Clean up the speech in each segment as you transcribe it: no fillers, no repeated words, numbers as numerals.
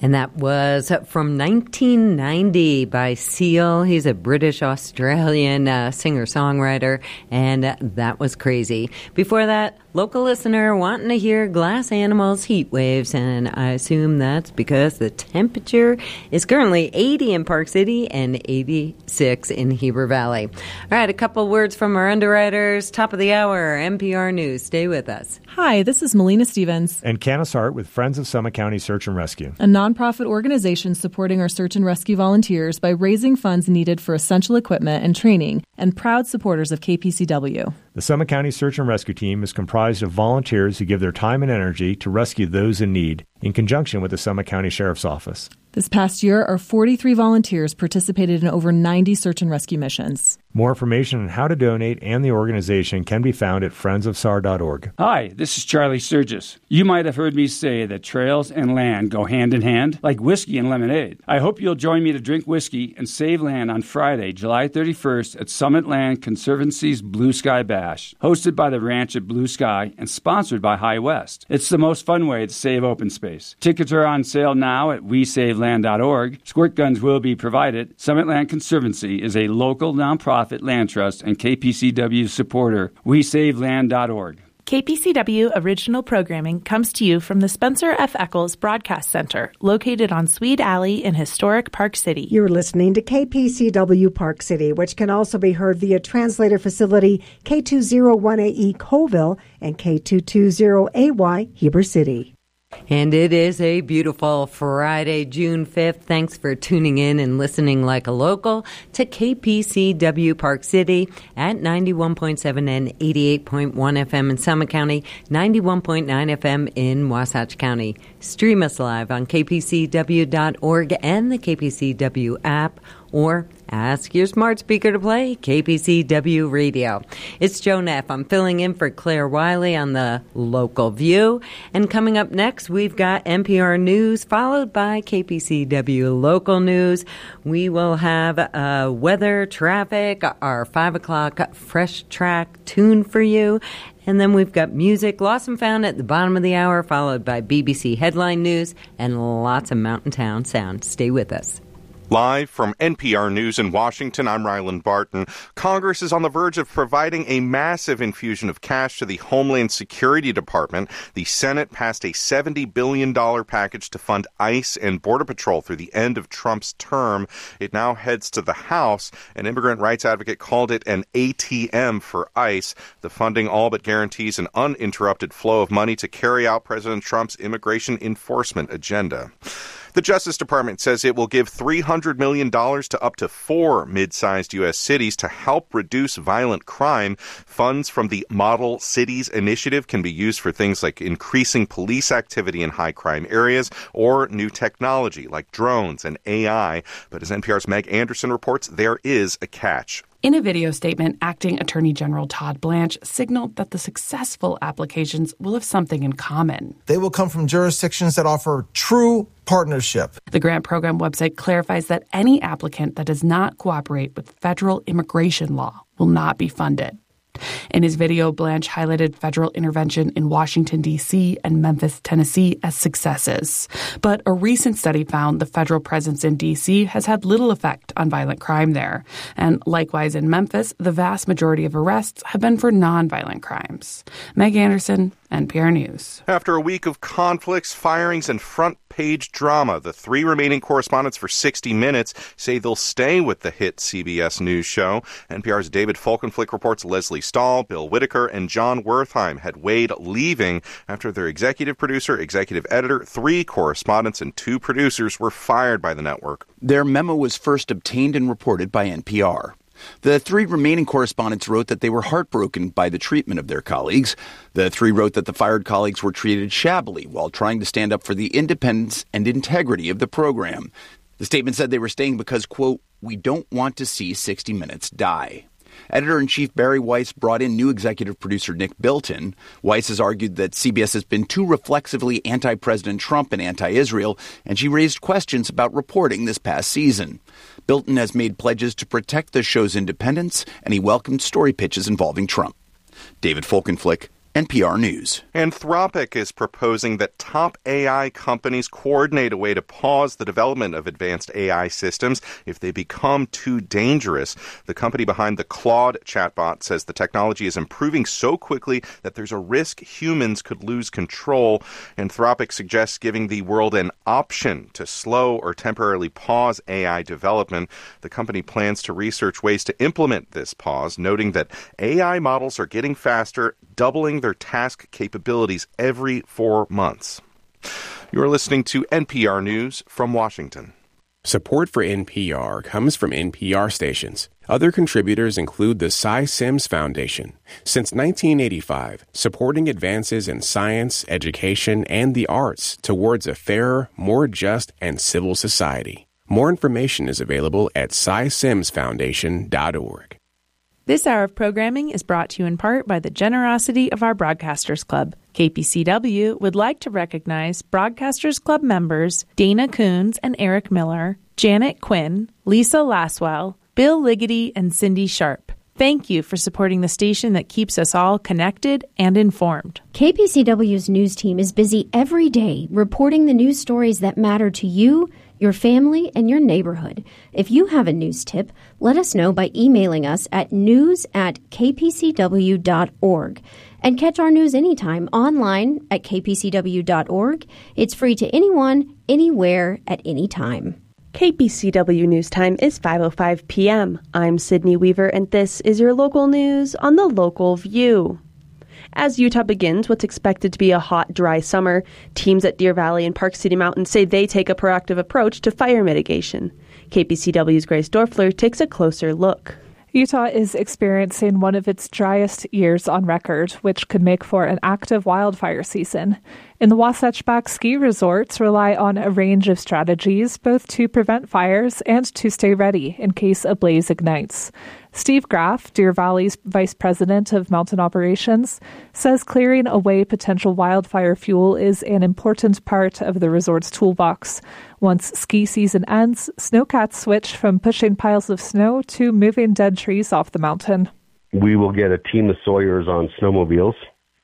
And that was from 1990 by Seal. He's a British-Australian singer-songwriter, and that was crazy. Before that, local listener wanting to hear Glass Animals Heat Waves, and I assume that's because the temperature is currently 80 in Park City and 86 in Heber Valley. All right, a couple words from our underwriters. Top of the hour, NPR News. Stay with us. Hi, this is Melina Stevens. And Canis Hart with Friends of Summit County Search and Rescue. A nonprofit organization supporting our search and rescue volunteers by raising funds needed for essential equipment and training, and proud supporters of KPCW. The Summit County Search and Rescue Team is comprised of volunteers who give their time and energy to rescue those in need, in conjunction with the Summit County Sheriff's Office. This past year, our 43 volunteers participated in over 90 search and rescue missions. More information on how to donate and the organization can be found at friendsofsar.org. Hi, this is Charlie Sturgis. You might have heard me say that trails and land go hand in hand, like whiskey and lemonade. I hope you'll join me to drink whiskey and save land on Friday, July 31st at Summit Land Conservancy's Blue Sky Bash, hosted by the Ranch at Blue Sky and sponsored by High West. It's the most fun way to save open space. Tickets are on sale now at WeSaveLand.org. Squirt guns will be provided. Summit Land Conservancy is a local nonprofit land trust and KPCW supporter. WeSaveLand.org. KPCW original programming comes to you from the Spencer F. Eccles Broadcast Center, located on Swede Alley in historic Park City. You're listening to KPCW Park City, which can also be heard via translator facility K201AE Colville and K220AY Heber City. And it is a beautiful Friday, June 5th. Thanks for tuning in and listening like a local to KPCW Park City at 91.7 and 88.1 FM in Summit County, 91.9 FM in Wasatch County. Stream us live on kpcw.org and the KPCW app, or ask your smart speaker to play KPCW Radio. It's Joan F. I'm filling in for Claire Wiley on the Local View. And coming up next, we've got NPR News, followed by KPCW Local News. We will have weather, traffic, our 5 o'clock Fresh Track tune for you. And then we've got music, lost and found at the bottom of the hour, followed by BBC Headline News and lots of Mountain Town sound. Stay with us. Live from NPR News in Washington, I'm Ryland Barton. Congress is on the verge of providing a massive infusion of cash to the Homeland Security Department. The Senate passed a $70 billion package to fund ICE and Border Patrol through the end of Trump's term. It now heads to the House. An immigrant rights advocate called it an ATM for ICE. The funding all but guarantees an uninterrupted flow of money to carry out President Trump's immigration enforcement agenda. The Justice Department says it will give $300 million to up to 4 mid-sized U.S. cities to help reduce violent crime. Funds from the Model Cities Initiative can be used for things like increasing police activity in high-crime areas or new technology like drones and AI. But as NPR's Meg Anderson reports, there is a catch. In a video statement, Acting Attorney General Todd Blanche signaled that the successful applications will have something in common. They will come from jurisdictions that offer true partnership. The grant program website clarifies that any applicant that does not cooperate with federal immigration law will not be funded. In his video, Blanche highlighted federal intervention in Washington, D.C. and Memphis, Tennessee as successes. But a recent study found the federal presence in D.C. has had little effect on violent crime there. And likewise in Memphis, the vast majority of arrests have been for nonviolent crimes. Meg Anderson, NPR News. After a week of conflicts, firings, and front-page drama, the 3 remaining correspondents for 60 Minutes say they'll stay with the hit CBS News show. NPR's David Folkenflik reports Leslie Stahl, Bill Whitaker, and John Wertheim had weighed leaving after their executive producer, executive editor, 3 correspondents, and 2 producers were fired by the network. Their memo was first obtained and reported by NPR. The 3 remaining correspondents wrote that they were heartbroken by the treatment of their colleagues. The 3 wrote that the fired colleagues were treated shabbily while trying to stand up for the independence and integrity of the program. The statement said they were staying because, quote, "we don't want to see 60 Minutes die." Editor-in-Chief Barry Weiss brought in new executive producer Nick Bilton. Weiss has argued that CBS has been too reflexively anti-President Trump and anti-Israel, and she raised questions about reporting this past season. Bilton has made pledges to protect the show's independence, and he welcomed story pitches involving Trump. David Folkenflik, NPR News. Anthropic is proposing that top AI companies coordinate a way to pause the development of advanced AI systems if they become too dangerous. The company behind the Claude chatbot says the technology is improving so quickly that there's a risk humans could lose control. Anthropic suggests giving the world an option to slow or temporarily pause AI development. The company plans to research ways to implement this pause, noting that AI models are getting faster, doubling their task capabilities every 4 months. You're listening to NPR News from Washington. Support for NPR comes from NPR stations. Other contributors include the Cy Sims Foundation. Since 1985, supporting advances in science, education, and the arts towards a fairer, more just, and civil society. More information is available at cysimsfoundation.org. This hour of programming is brought to you in part by the generosity of our Broadcasters Club. KPCW would like to recognize Broadcasters Club members Dana Coons and Eric Miller, Janet Quinn, Lisa Laswell, Bill Liggety, and Cindy Sharp. Thank you for supporting the station that keeps us all connected and informed. KPCW's news team is busy every day reporting the news stories that matter to you, your family, and your neighborhood. If you have a news tip, let us know by emailing us at news@kpcw.org. And catch our news anytime online at kpcw.org. It's free to anyone, anywhere, at any time. KPCW News Time is 5:05 p.m. I'm Sydney Weaver, and this is your local news on the Local View. As Utah begins what's expected to be a hot, dry summer, teams at Deer Valley and Park City Mountain say they take a proactive approach to fire mitigation. KPCW's Grace Dorfler takes a closer look. Utah is experiencing one of its driest years on record, which could make for an active wildfire season. In the Wasatch Back ski resorts rely on a range of strategies, both to prevent fires and to stay ready in case a blaze ignites. Steve Graff, Deer Valley's Vice President of Mountain Operations, says clearing away potential wildfire fuel is an important part of the resort's toolbox. Once ski season ends, snowcats switch from pushing piles of snow to moving dead trees off the mountain. We will get a team of sawyers on snowmobiles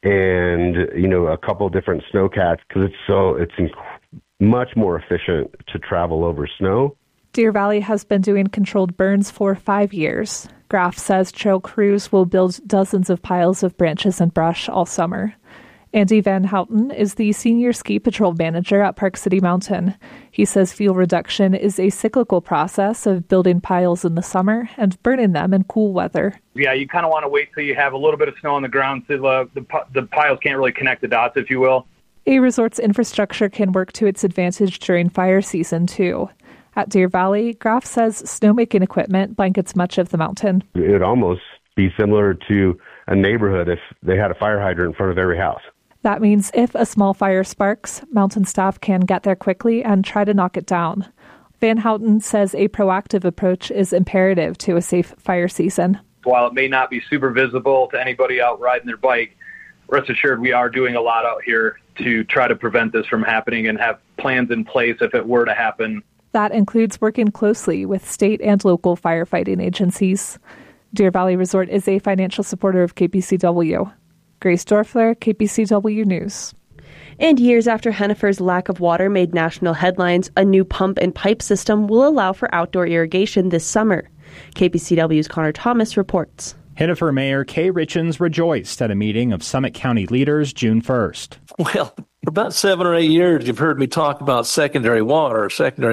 and, a couple different snowcats because it's much more efficient to travel over snow. Deer Valley has been doing controlled burns for 5 years. Graff says trail crews will build dozens of piles of branches and brush all summer. Andy Van Houten is the senior ski patrol manager at Park City Mountain. He says fuel reduction is a cyclical process of building piles in the summer and burning them in cool weather. Yeah, you kind of want to wait till you have a little bit of snow on the ground so the piles can't really connect the dots, if you will. A resort's infrastructure can work to its advantage during fire season, too. At Deer Valley, Graff says snowmaking equipment blankets much of the mountain. It would almost be similar to a neighborhood if they had a fire hydrant in front of every house. That means if a small fire sparks, mountain staff can get there quickly and try to knock it down. Van Houten says a proactive approach is imperative to a safe fire season. While it may not be super visible to anybody out riding their bike, rest assured we are doing a lot out here to try to prevent this from happening and have plans in place if it were to happen. That includes working closely with state and local firefighting agencies. Deer Valley Resort is a financial supporter of KPCW. Grace Dorfler, KPCW News. And years after Hennifer's lack of water made national headlines, a new pump and pipe system will allow for outdoor irrigation this summer. KPCW's Connor Thomas reports. Hennifer Mayor Kay Richens rejoiced at a meeting of Summit County leaders June 1st. Well, for about 7 or 8 years, you've heard me talk about secondary water,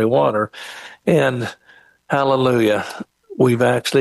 and hallelujah, we're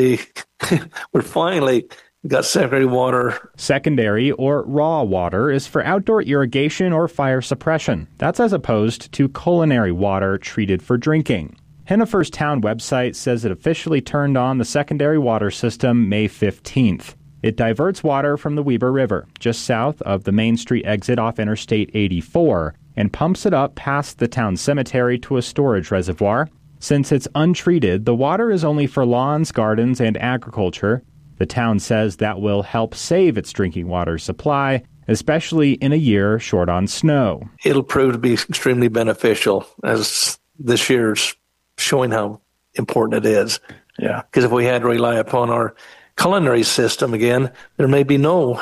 finally got secondary water. Secondary or raw water is for outdoor irrigation or fire suppression. That's as opposed to culinary water treated for drinking. Hennifer's town website says it officially turned on the secondary water system May 15th. It diverts water from the Weber River, just south of the Main Street exit off Interstate 84, and pumps it up past the town cemetery to a storage reservoir. Since it's untreated, the water is only for lawns, gardens, and agriculture. The town says that will help save its drinking water supply, especially in a year short on snow. It'll prove to be extremely beneficial, as this year's showing how important it is. Yeah. Because if we had to rely upon our culinary system again, there may be no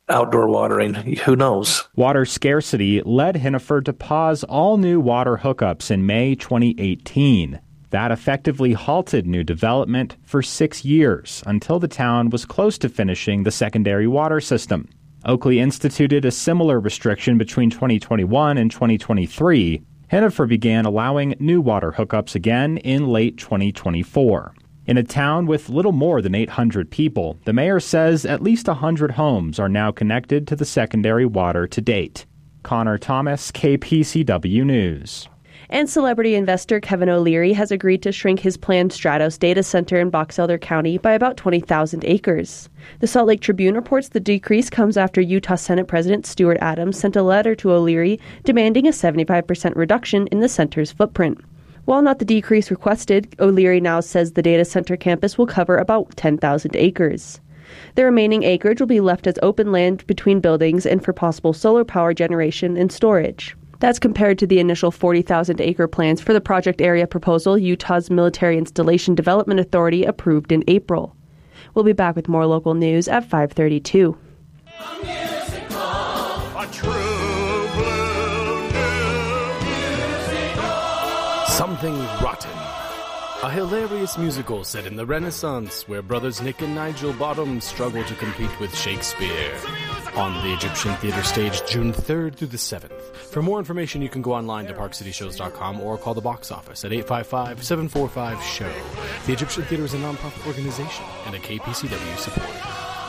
outdoor watering. Who knows? Water scarcity led Hannaford to pause all new water hookups in May 2018. That effectively halted new development for 6 years until the town was close to finishing the secondary water system. Oakley instituted a similar restriction between 2021 and 2023. Hannaford began allowing new water hookups again in late 2024. In a town with little more than 800 people, the mayor says at least 100 homes are now connected to the secondary water to date. Connor Thomas, KPCW News. And celebrity investor Kevin O'Leary has agreed to shrink his planned Stratos data center in Box Elder County by about 20,000 acres. The Salt Lake Tribune reports the decrease comes after Utah Senate President Stuart Adams sent a letter to O'Leary demanding a 75% reduction in the center's footprint. While not the decrease requested, O'Leary now says the data center campus will cover about 10,000 acres. The remaining acreage will be left as open land between buildings and for possible solar power generation and storage. That's compared to the initial 40,000-acre plans for the project area proposal Utah's Military Installation Development Authority approved in April. We'll be back with more local news at 5:32. Something Rotten. A hilarious musical set in the Renaissance where brothers Nick and Nigel Bottom struggle to compete with Shakespeare. On the Egyptian Theater stage June 3rd through the 7th. For more information, you can go online to parkcityshows.com or call the box office at 855-745-SHOW. The Egyptian Theater is a nonprofit organization and a KPCW supporter.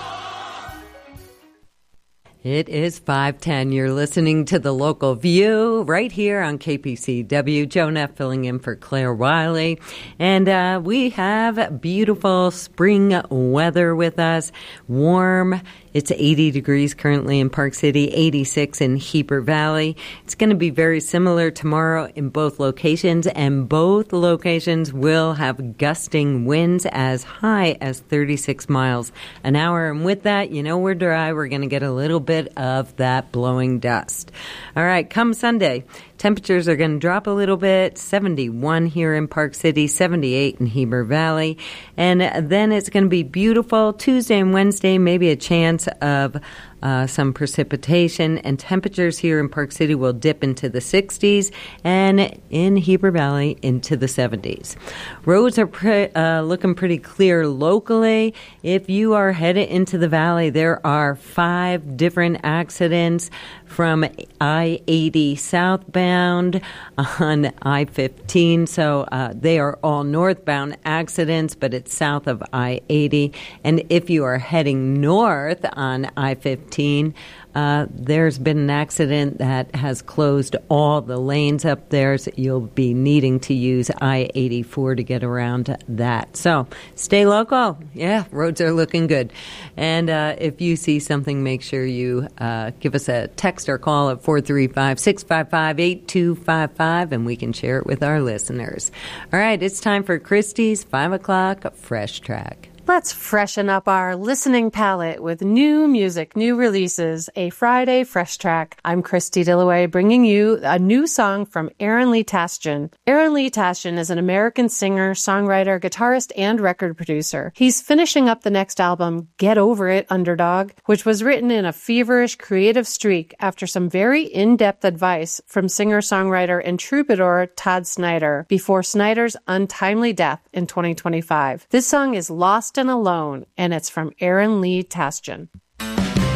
It is 5:10. You're listening to The Local View right here on KPCW. Joan F. filling in for Claire Wiley. And we have beautiful spring weather with us. Warm. It's 80 degrees currently in Park City, 86 in Heber Valley. It's going to be very similar tomorrow in both locations, and both locations will have gusting winds as high as 36 miles an hour. And with that, you know we're dry. We're going to get a little bit of that blowing dust. All right, come Sunday, temperatures are going to drop a little bit. 71 here in Park City, 78 in Heber Valley. And then it's going to be beautiful Tuesday and Wednesday, maybe a chance of some precipitation, and temperatures here in Park City will dip into the 60s and in Heber Valley into the 70s. Roads are looking pretty clear locally. If you are headed into the valley, there are 5 different accidents from I-80 southbound on I-15. So they are all northbound accidents, but it's south of I-80. And if you are heading north on I-15, there's been an accident that has closed all the lanes up there, so you'll be needing to use I-84 to get around that. So stay local. Yeah, roads are looking good. And if you see something, make sure you give us a text or call at 435-655-8255, and we can share it with our listeners. All right, it's time for Christie's 5 o'clock Fresh Track. Let's freshen up our listening palette with new music, new releases, a Friday Fresh Track. I'm Christy Dillaway, bringing you a new song from Aaron Lee Tasjan. Aaron Lee Tasjan is an American singer, songwriter, guitarist, and record producer. He's finishing up the next album, Get Over It, Underdog, which was written in a feverish creative streak after some very in-depth advice from singer-songwriter and troubadour Todd Snyder before Snyder's untimely death in 2025. This song is Lost and Alone, and it's from Aaron Lee Tasjan.